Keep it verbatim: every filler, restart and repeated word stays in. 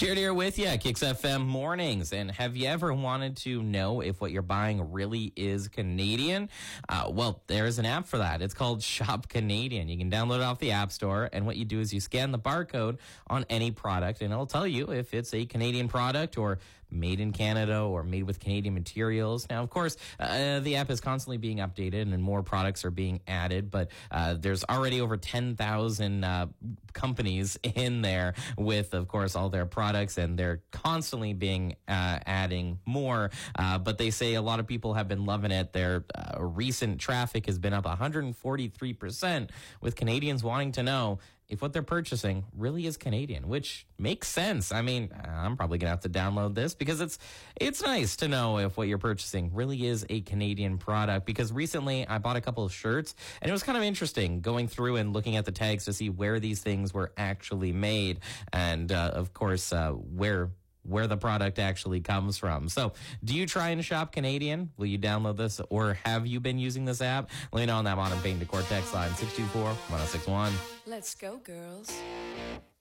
Jared here with you, Kicks F M Mornings. And have you ever wanted to know if what you're buying really is Canadian? Uh, well, there's an app for that. It's called Shop Canadian. You can download it off the App Store, and what you do is you scan the barcode on any product, and it'll tell you if it's a Canadian product or made in Canada or made with Canadian materials. Now, of course, uh, the app is constantly being updated and more products are being added, but uh, there's already over ten thousand uh, companies in there with, of course, all their products, and they're constantly being uh, adding more. Uh, but they say a lot of people have been loving it. Their uh, recent traffic has been up one hundred forty-three percent, with Canadians wanting to know if what they're purchasing really is Canadian, which makes sense. I mean, I'm probably going to have to download this because it's it's nice to know if what you're purchasing really is a Canadian product. Because recently I bought a couple of shirts, and it was kind of interesting going through and looking at the tags to see where these things were actually made, and uh, of course uh, where where the product actually comes from. So do you try and shop Canadian? Will you download this, or have you been using this app? Let me know on that Modern Paint Decor text line six two four, one oh six one. Let's go, girls.